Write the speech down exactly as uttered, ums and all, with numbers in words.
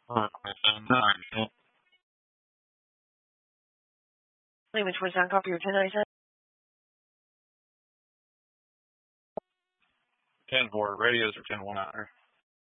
Uh, twenty-seven nine. Language was on copy your ten ninety-seven. ten four radios are ten one niner.